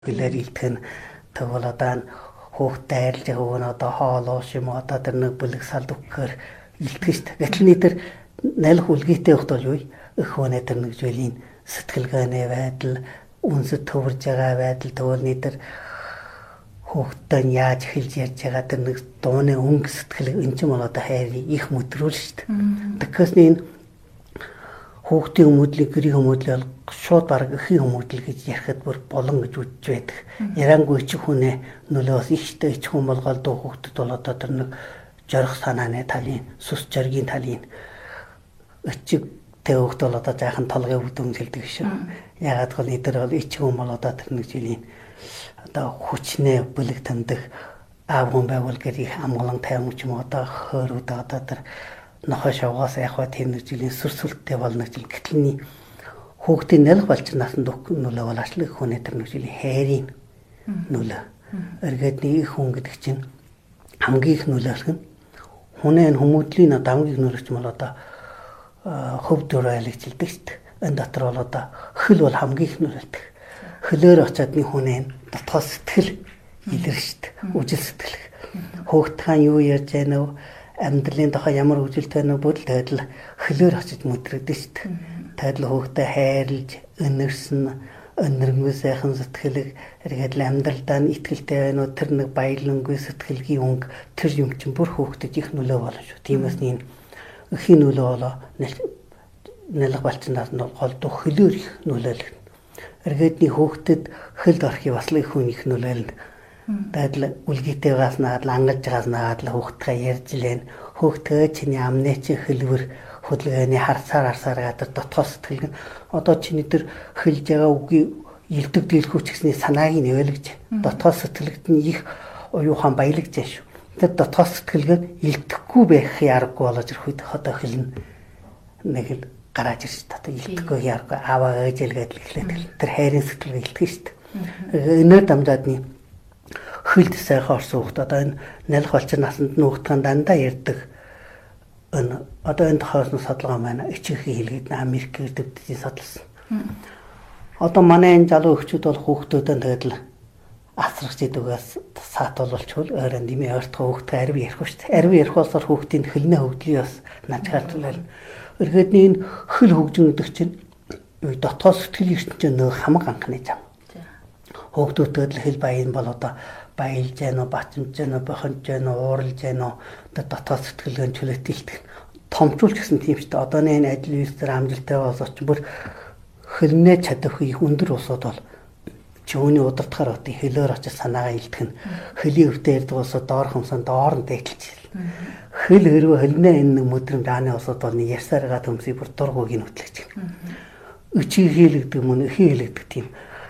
Билэр илтгэн тэгвэл одоо хүүхдэд айлж өгөн одоо хоолоо юм одоо тэр нэг бүлэг салд өгөхөр илтгэж шүү дээ. Гэтэл нэтэр налх үлгийтэй хот бол юу их хонэ тэр нэг зүйлийн сэтгэлгээний байдал үнсэд төвөрж байгаа байдал тэгвэл нэтэр хүүхдэд яаж хэлж ярьж байгаа тэр нэг дууны өнгө сэтгэл энэ ч юм бол одоо хайрыг их мэдрүүл шүү дээ. Тэгэхээр энэ хүүхдийн хүмүүдлийг гэрийн хүмүүдлэл шууд бараг эхийн хүмүүдэл гэж ярихад бүр болон гэж үзэж байдаг. Ярангүй ч хүнээ нөлөөс ихтэй ч хүн болгоод дуу хүүхдэд бол одоо тэр нэг жорох санааны талын сүс жоргийн талын өчиг тэвхт бол одоо жаахан толгой өвдөм хэлдэг шүү. Ягаад гэвэл эдгээр бол ичиг хүн бол одоо тэр нэг жилийн одоо хүчнээ бүлэг таньдаг аав хүн байвал гэрийг амгалан тайван ч юм уу одоо хөөрөд одоо тэр нохой шавгаас яг хаа тийм нэг жилийн сүрсүлттэй болно гэж гэтлний хүүхдийн нэлх болчихноос нөлөө бол ачлаг хүний тэр нэг жилийн хайрын нөлөө. Эргээдний их хүн гэдэг чинь хамгийн их нөлөөлөх нь хүнээ хүмүүдлийн одоо хамгийн их нөлөөлч юм бол одоо хөв дөрөөлж хэлдэг шүү дээ. Энэ дотор бол одоо хөл бол хамгийн их нөлөөлдөг. Хөлөөр очиад нэг хүнээ дотоод сэтгэл илэрх шүү дээ. Үжил сэтгэл. Хүүхд хаан юу ярьж байна вэ? Амьдралын дохоо ямар үжилтэй нөө бүр тэгэл хөлөөр очиж мэдрэгдэж шүү дээ. Тэгэл хүүхдээ хайрлж, өнөрсөн, өнөрмөө сайхан сэтгэлэг эргээд л амьдралдаа итгэлтэй байна уу тэр нэг баялангүй сэтгэлгийн өнгө тэр юм чинь бүр хүүхдэд их нөлөө болно шүү. Тиймээс энэ эхийн нөлөө болоо нэлэг балчнаас нь голдуу хөлөөр их нөлөөлнө. Эргээдний хүүхдэд хөлд орохыг бас л их хүн их нөлөөлнө. Дадал үлгийтэй гааснаад ангаж гааснаад хүүхдгээ ярьж лэн хүүхдгээ чиний амны чи хөлвөр хөдөлгөөний харсаар гадар дотоо сэтгэл одоо чиний тэр хэлж байгаа үгийн илдэг дийлхүүч гэсний санааг нь өвлөж дотоо сэтгэлд нь их оюухан баялагж шүү. Тэр дотоо сэтгэлгээ илдэхгүй байх яраггүй болж ирэх үед одоо хэлнэ нэг л гараад ирж та илдэхгүй яраггүй аваа ээжэлгээд л эхлээд тэр хайрын сэтгэлгээ илтгэж шүү. Энээр дамжаадны хөлд сайхан орсон хүүхд одоо энэ нэлх болчин насанд нүүхтэн дандаа ярьдаг энэ одоо энэ тохиолдсон судалгаа маань ичээхий хэлгээд Америк дэвтдийн судалсан. Одоо манай энэ залуу өгчүүд бол хүүхдүүдэн тэгэл асрах зэдүгээс саатуулчихвол ойрон дими ойртох хүүхдээ арив ярих шүү дээ. Арив ярих болсоор хүүхдийн хөлнөө хөгжлийг бас наачгаалтуулал. Өргөдний энэ хөл хөгжин гэдэг чинь дотоод сэтгэлийн ертөнцийн нэг хамаг анхны зам. Хүүхдүүдэд л хэл баян бол одоо баялж гэнэ, батимж гэнэ, бохонж гэнэ, ууралж гэнэ, дотоод сэтгэлгэн чөлөөтөлтөх томчулж гэсэн тийм шүү дээ. Одоо энэ ажил үйлсээр амжилттай болсоч бүр хөлнөө чадах их өндөр усууд бол чөөний удирдахаар одоо хөлөөр очиж санаагаа илтгэн хөлийн өвдөө ярддаг усууд доор хумсан доор нь дээдлж хөл хөрөө хөлнөө энэ нэг мөдрөм дааны усууд бол нэг ярьсараа төмсөй бүр дургууг нь хөтлөж гэнэ. Өчиг хийлэгдэг мөн эхийн хийлэгдэг тийм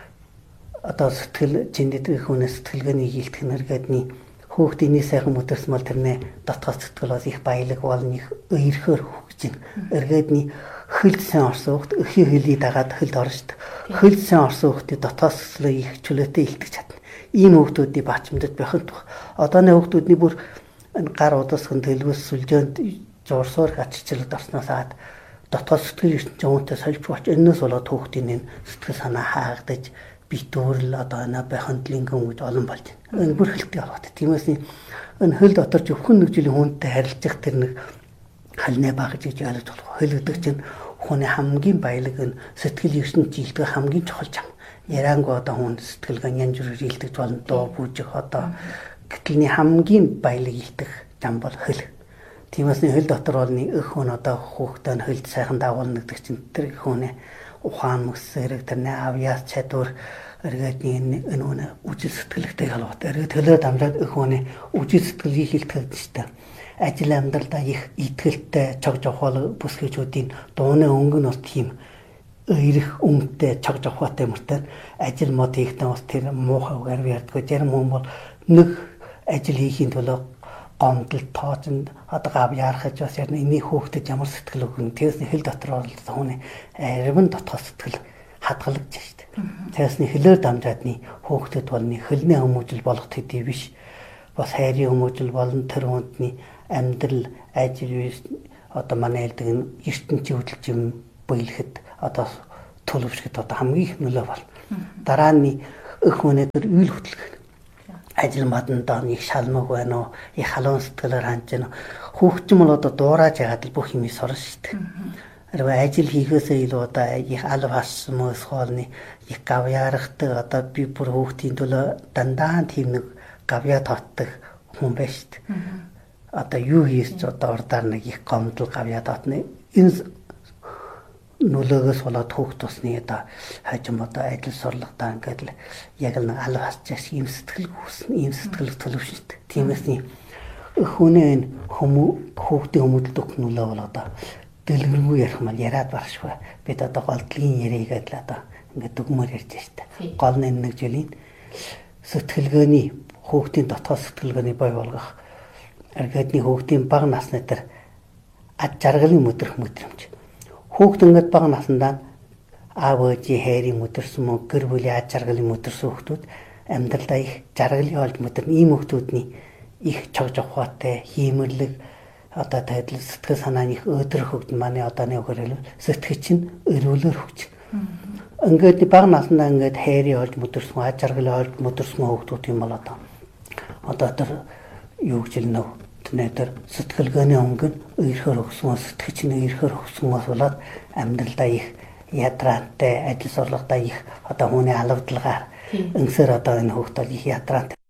одоо сэтгэл жиндэдэг хүнээс сэтгэлгээний хилтгэх нэргэдний хүүхдийн сайхан мөдөрсмөл тэрнээ дотоод сэтгэл бас их баялаг болно их өрхөөр хөгжин. Эргээдний хөлд сайн орсон хүүхд эхийн хөлийг дагаад хөлд орно шүү дээ. Хөлд сайн орсон хүүхдийн дотоод сэтгэлээ их чөлөөтэй илтгэж чадна. Ийм хүүхдүүдийн бачимдад бахад баг. Одооны хүүхдүүдний бүр гар удасган төлөвс сүлжээнд жуурсуур аччлалд орсноос хаад дотоод сэтгэл ертөнцийн сольж бач энэс болоод хүүхдийн сэтгэл санаа хаагдаж битүүрл одоо энэ бахандлын гэж олон болж байна. Энэ бүр хөлтэй болоод. Тиймээс энэ хөл дотор ч өвхөн нэг жилийн хүнтэй харилцах тэр нэг халнаа багж гэж ойлгож болох. Хөл гэдэг чинь хүний хамгийн баялаг нь сэтгэл ертөнцийн жилдэг хамгийн чухал зам. Ярангүй одоо хүн сэтгэлгэн янз бүрээр илтгэж болно. Дуу бүжиг одоо гэтлний хамгийн баялаг илтгэх зам бол хөл. Тиймээс хөл дотор бол нэг их хүн одоо хүүхдэн хөлд сайхан дагуулна гэдэг чинь тэр хүний ухаан мөсөрөг тэрний авьяас чадвар эргээдний энэ үжил сэтгэлтэй халуут эргээд төлөө дамжаад их хүний үжил сэтгэлийг хилтгэж штэ ажил амьдралдаа их итгэлтэй чог жавхал бүсгүйчүүдийн дууны өнгө нь бол тийм эрэх өнгөтэй чог жавхаатай мөртөө ажил мод хийхдээ бас тэр муухай үгээр ярьдгүй зарим хүн бол нэг ажил хийхийн төлөө гомдол тоочнд одоо гав яарахж бас яг энэ хүүхдэд ямар сэтгэл өгнө. Тэрс хэл дотор бол хүний аривын дотоод сэтгэл хадгалагч шүү дээ. Тэрс хэлээр дамжаадны хүүхдэд болны хөлний хүмүүжил болох төдий биш. Бас хайрын хүмүүжил болон тэр хүндний амьдрал ажил үе одоо манай хэлдэг ертөнцийн хөдөлж юм бүйлэхэд одоо төлөвшгөд одоо хамгийн их нөлөө бол. Дараа нь өх өнөдөр үйл хөдлөх. Ажил мадандаа их шалмаг байна уу? Их халуун сэтгэлээр хандж байна. Хүүхдэн бол одоо дуурайж ягаад л бүх юм сорно шүү дээ. Арва ажил хийхээсээ илүү одоо их алв хассан мөс хоолны их гавьяарахтай одоо би бүр хүүхдийн төлөө дандаа тийм нэг гавьяа татдаг хүн байж шүү дээ. Одоо юу хийж одоо урдаар нэг их гомдол гавьяа татна. Энэ нөлөөгөөс болоод хүүхд тусны одоо хажим одоо ажил сурлагатаа ингээд л яг л нэг алв хасчаас ийм сэтгэл үүснэ, ийм сэтгэл төлөвшөлт. Тиймээс нь хүнээ хүүхдийн хүмүүдэлд өгөх нөлөө бол одоо дэлгэрэнгүй ярих мал яриад баршгүй. Бид одоо голдлын яриагээд л одоо ингээд дүгмөр ярьж штэ. Гол нь нэг жилийн сэтгэлгээний хүүхдийн дотоод сэтгэлгээний бой болгох. Аргадны хүүхдийн бага насны дээр ад жаргалын мэдрэх мэдрэмж. Хүүхд ингээд бага наснаа аав ээжийн хайрын мэдэрсэн мөн гэр бүлийн ад жаргалын мэдэрсэн хүүхдүүд амьдралдаа их жаргалын олж мэдэрнэ. Ийм хүүхдүүдний их чог жохоотой хиймэрлэг одоо тайлбар сэтгэл санааны их өдрөх хөгжин манай одооны өгөрөл сэтгэл чинь өрөөлөөр хөгж. Ингээд бага наснаа ингээд хайрын олж мэдэрсэн ад жаргалын олж мэдэрсэн хүүхдүүд юм бол одоо тэр юу гэж нөө тэр сэтгэлгээний өнгө ирэхэр өгсөн сэтгэл чинь ирэхэр өгсөнөөс болоод амьдралдаа их ядраантай ажил сурлагатаа их одоо хүний алавдлагаар өнсөр одоо энэ хүүхдүүд их ядраантай